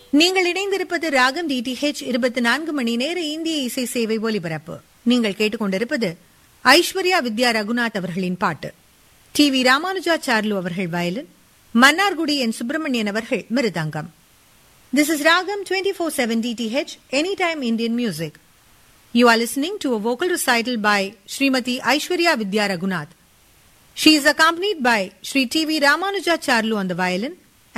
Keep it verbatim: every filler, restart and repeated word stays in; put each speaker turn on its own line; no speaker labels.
நீங்கள் இணைந்திருப்பது ராகம் டிடிஹெச் இருபத்தி நான்கு மணி நேர இந்திய இசை சேவை ஒலிபரப்பு. நீங்கள் கேட்டுக்கொண்டிருப்பது ஐஸ்வர்யா வித்யா ரகுநாத் அவர்களின் பாட்டு. டி வி ராமானுஜாச்சார்லு அவர்கள் வயலின், மன்னார்குடி என் சுப்பிரமணியன் அவர்கள் மிருதங்கம். This is Ragam twenty-four seven D T H, Anytime Indian Music. You are listening to a vocal recital by Srimati Aishwarya Vidya Raghunath. She is accompanied by Sri T V Ramanujacharlu on the violin